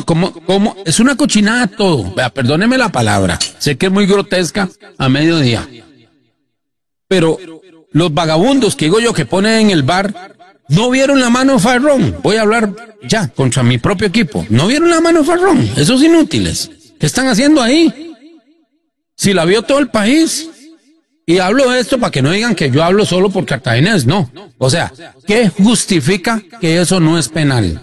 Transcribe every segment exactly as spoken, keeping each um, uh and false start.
como, como, es una cochinada todo. Vea, perdóneme la palabra. Sé que es muy grotesca a mediodía. Pero los vagabundos que digo yo que ponen en el bar, no vieron la mano de Farrón. Voy a hablar ya contra mi propio equipo. No vieron la mano de Farrón. Esos inútiles. ¿Qué están haciendo ahí? Si la vio todo el país. Y hablo de esto para que no digan que yo hablo solo por cartaginés, no. O sea, ¿qué justifica que eso no es penal?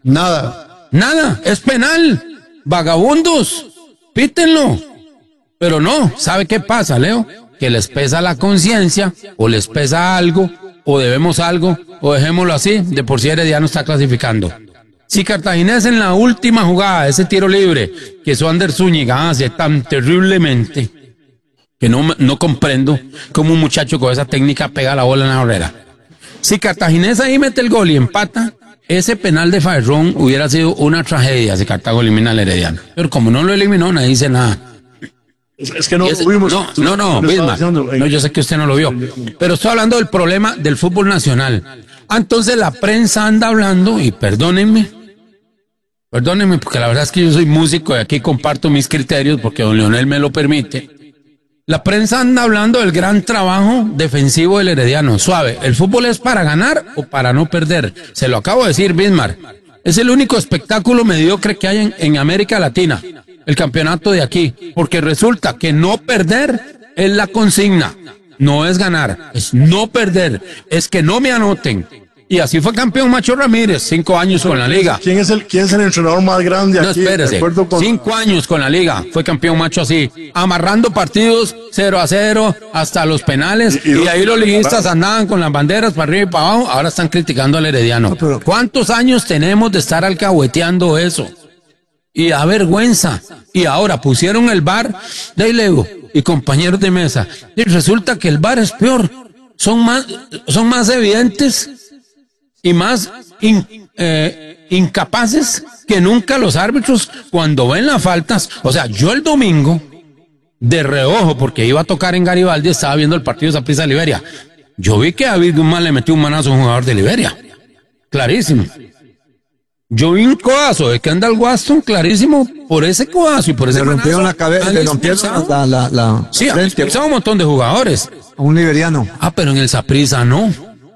Nada. Nada, es penal. Vagabundos, pítenlo. Pero no, ¿sabe qué pasa, Leo? Que les pesa la conciencia, o les pesa algo, o debemos algo, o dejémoslo así, de por sí Herediano está clasificando. Si Cartaginés en la última jugada, ese tiro libre, que Swander Zúñiga hace tan terriblemente, que no, no comprendo cómo un muchacho con esa técnica pega la bola en la barrera. Si Cartaginés ahí mete el gol y empata, ese penal de Farrón hubiera sido una tragedia si Cartago elimina al Herediano. Pero como no lo eliminó, nadie dice nada. Es, es que no ese, lo vimos. No, no, no, Bismarck. No, yo sé que usted no lo vio. Pero estoy hablando del problema del fútbol nacional. Ah, entonces la prensa anda hablando, y perdónenme, perdónenme, porque la verdad es que yo soy músico y aquí comparto mis criterios porque don Leonel me lo permite. La prensa anda hablando del gran trabajo defensivo del Herediano. Suave, ¿el fútbol es para ganar o para no perder? Se lo acabo de decir, Bismarck. Es el único espectáculo mediocre que hay en, en América Latina, el campeonato de aquí. Porque resulta que no perder es la consigna. No es ganar, es no perder, es que no me anoten. Y así fue campeón Macho Ramírez, cinco años con la liga. ¿Quién es el, quién es el entrenador más grande no, aquí? Espérese, con... cinco años con la liga, fue campeón Macho así, amarrando partidos cero a cero hasta los penales, y, y, y ahí los liguistas andaban con las banderas para arriba y para abajo, ahora están criticando al Herediano. No, pero... ¿Cuántos años tenemos de estar alcahueteando eso? Y da vergüenza. Y ahora pusieron el V A R de Leo y compañeros de mesa, y resulta que el V A R es peor, son más, son más evidentes y más in, eh, incapaces que nunca los árbitros cuando ven las faltas. O sea, yo el domingo, de reojo, porque iba a tocar en Garibaldi, estaba viendo el partido de Saprissa de Liberia. Yo vi que David Guzmán le metió un manazo a un jugador de Liberia. Clarísimo. Yo vi un codazo de Kendall Waston, clarísimo, por ese codazo y por ese le rompieron la cabeza, le rompieron la, la, la sí, han expulsado un montón de jugadores. A un liberiano. Ah, pero en el Saprissa no.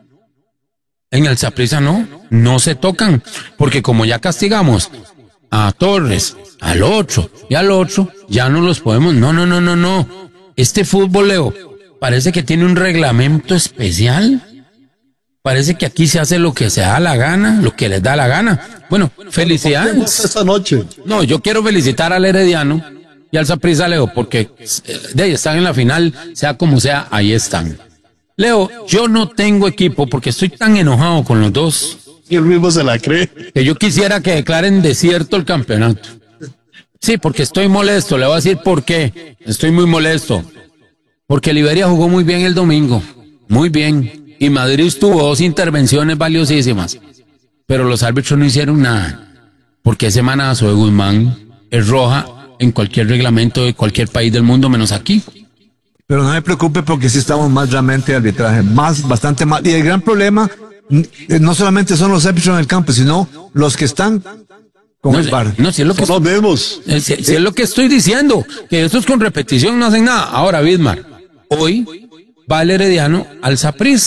En el Saprissa no, no se tocan, porque como ya castigamos a Torres, al otro y al otro, ya no los podemos, no, no, no, no, no. Este fútbol, Leo, parece que tiene un reglamento especial. Parece que aquí se hace lo que se da la gana, lo que les da la gana. Bueno, felicidades. Esta noche. No, yo quiero felicitar al Herediano y al Saprissa, Leo, porque de ahí están en la final, sea como sea, ahí están. Leo, yo no tengo equipo porque estoy tan enojado con los dos. Y él mismo se la cree. Que yo quisiera que declaren desierto el campeonato. Sí, porque estoy molesto. Le voy a decir por qué. Estoy muy molesto. Porque Liberia jugó muy bien el domingo. Muy bien. Y Madrid tuvo dos intervenciones valiosísimas. Pero los árbitros no hicieron nada. Porque ese manazo de Guzmán es roja en cualquier reglamento de cualquier país del mundo, menos aquí. Pero no me preocupe porque sí estamos más realmente de arbitraje, más, bastante más. Y el gran problema no solamente son los árbitros en el campo, sino los que están con no, el V A R. No, si es lo que nos vemos. Si, si es lo que estoy diciendo, que estos con repetición no hacen nada. Ahora, Bismarck, hoy va el Herediano al Saprissa.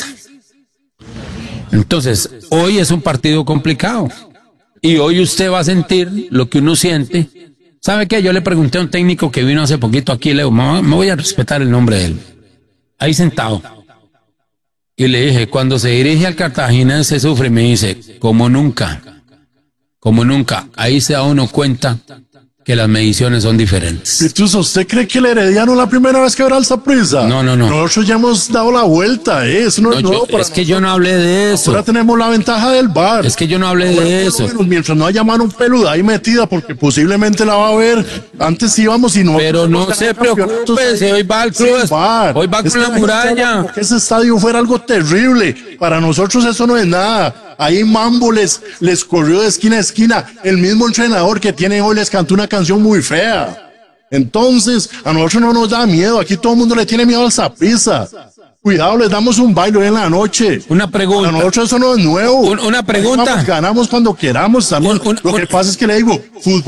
Entonces, hoy es un partido complicado. Y hoy usted va a sentir lo que uno siente. ¿Sabe qué? Yo le pregunté a un técnico que vino hace poquito aquí, Leo, me voy a respetar el nombre de él. Ahí sentado. Y le dije, cuando se dirige al Cartaginés se sufre, y me dice, como nunca, como nunca. Ahí se da uno cuenta que las mediciones son diferentes. Pituso, ¿usted cree que el Herediano es la primera vez que verá al Saprissa? No, no, no. Nosotros ya hemos dado la vuelta, ¿eh? Eso no, no es nuevo yo, para Es que yo no hablé de eso. Ahora tenemos la ventaja del V A R. Es que yo no hablé Ahora, de eso. Menos, mientras no haya mano peluda ahí metida, porque posiblemente la va a ver. Antes íbamos y no. Pero no se preocupe, si hoy va al club, sí, va. hoy va es con la muralla. Que ese estadio fuera algo terrible. Para nosotros eso no es nada. Ahí Mambo les, les corrió de esquina a esquina. El mismo entrenador que tiene hoy les cantó una canción muy fea. Entonces, a nosotros no nos da miedo. Aquí todo el mundo le tiene miedo al Saprissa. Cuidado, les damos un baile en la noche. Una pregunta. Para nosotros eso no es nuevo. Un, una pregunta. Vamos, ganamos cuando queramos. Un, un, Lo que un, pasa es que le digo, fútbol.